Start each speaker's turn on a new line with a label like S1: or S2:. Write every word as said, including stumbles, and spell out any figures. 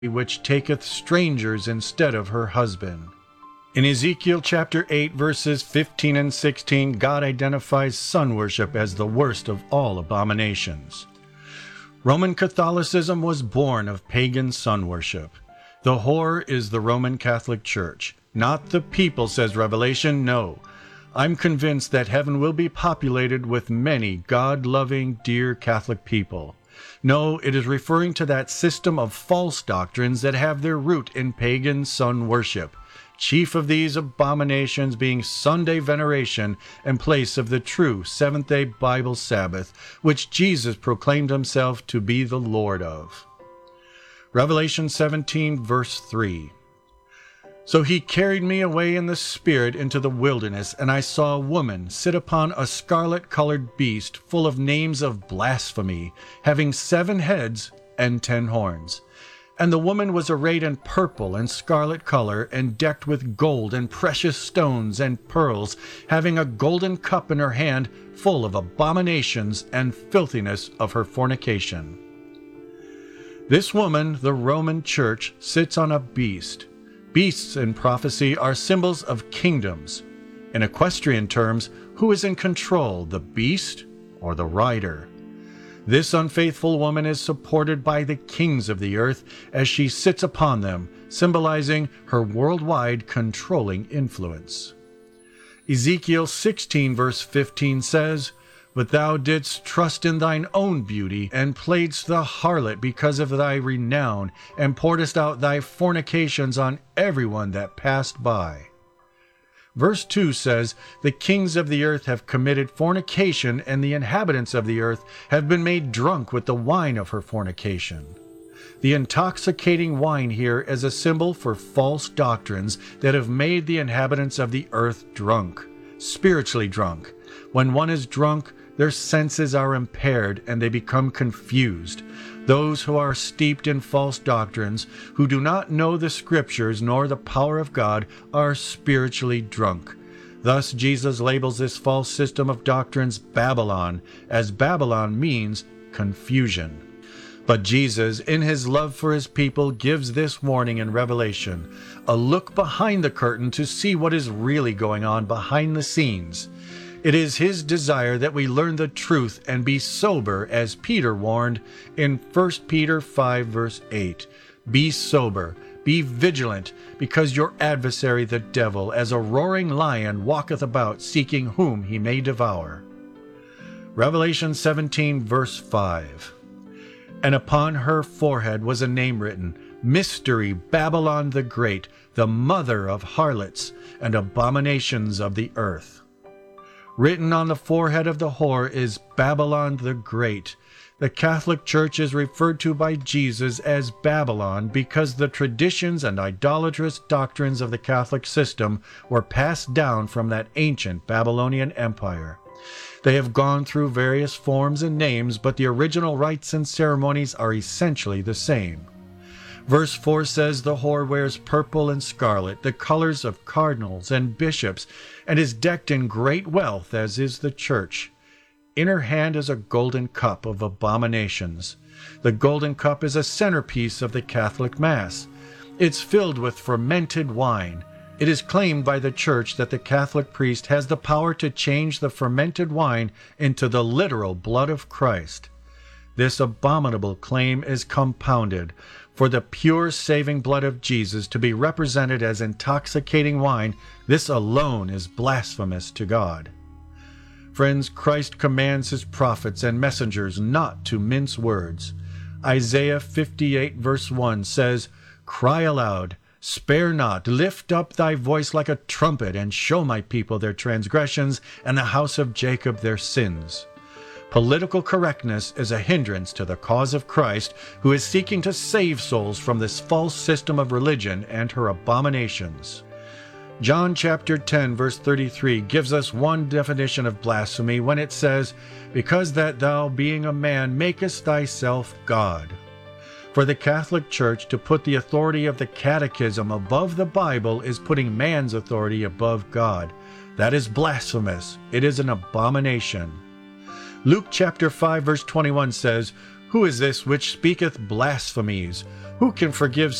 S1: which taketh strangers instead of her husband. In Ezekiel chapter eight, verses fifteen and sixteen, God identifies sun worship as the worst of all abominations. Roman Catholicism was born of pagan sun worship. The whore is the Roman Catholic Church, not the people, says Revelation. No, I'm convinced that heaven will be populated with many God-loving, dear Catholic people. No, it is referring to that system of false doctrines that have their root in pagan sun worship, chief of these abominations being Sunday veneration in place of the true seventh-day Bible Sabbath, which Jesus proclaimed himself to be the Lord of. Revelation seventeen, verse three. So he carried me away in the Spirit into the wilderness, and I saw a woman sit upon a scarlet-colored beast full of names of blasphemy, having seven heads and ten horns. And the woman was arrayed in purple and scarlet color, and decked with gold and precious stones and pearls, having a golden cup in her hand full of abominations and filthiness of her fornication. This woman, the Roman Church, sits on a beast. Beasts in prophecy are symbols of kingdoms. In equestrian terms, who is in control, the beast or the rider? This unfaithful woman is supported by the kings of the earth as she sits upon them, symbolizing her worldwide controlling influence. Ezekiel sixteen, verse fifteen says, But thou didst trust in thine own beauty, and playedst the harlot because of thy renown, and pouredst out thy fornications on everyone that passed by. Verse two says, The kings of the earth have committed fornication, and the inhabitants of the earth have been made drunk with the wine of her fornication. The intoxicating wine here is a symbol for false doctrines that have made the inhabitants of the earth drunk, spiritually drunk. When one is drunk, their senses are impaired and they become confused. Those who are steeped in false doctrines, who do not know the Scriptures nor the power of God, are spiritually drunk. Thus Jesus labels this false system of doctrines Babylon, as Babylon means confusion. But Jesus, in his love for his people, gives this warning in Revelation, a look behind the curtain to see what is really going on behind the scenes. It is his desire that we learn the truth and be sober, as Peter warned in First Peter five, verse eight. Be sober, be vigilant, because your adversary the devil, as a roaring lion, walketh about, seeking whom he may devour. Revelation seventeen, verse five. And upon her forehead was a name written, Mystery, Babylon the Great, the mother of harlots and abominations of the earth. Written on the forehead of the whore is Babylon the Great. The Catholic Church is referred to by Jesus as Babylon because the traditions and idolatrous doctrines of the Catholic system were passed down from that ancient Babylonian empire. They have gone through various forms and names, but the original rites and ceremonies are essentially the same. Verse four says the whore wears purple and scarlet, the colors of cardinals and bishops, and is decked in great wealth, as is the church. In her hand is a golden cup of abominations. The golden cup is a centerpiece of the Catholic Mass. It's filled with fermented wine. It is claimed by the Church that the Catholic priest has the power to change the fermented wine into the literal blood of Christ. This abominable claim is compounded. For the pure saving blood of Jesus to be represented as intoxicating wine, this alone is blasphemous to God. Friends, Christ commands his prophets and messengers not to mince words. Isaiah fifty-eight, verse one says, Cry aloud, spare not, lift up thy voice like a trumpet, and show my people their transgressions, and the house of Jacob their sins. Political correctness is a hindrance to the cause of Christ, who is seeking to save souls from this false system of religion and her abominations. John chapter ten, verse thirty-three gives us one definition of blasphemy when it says, Because that thou, being a man, makest thyself God. For the Catholic Church to put the authority of the Catechism above the Bible is putting man's authority above God. That is blasphemous. It is an abomination. Luke chapter five, verse twenty-one says, Who is this which speaketh blasphemies? Who can forgive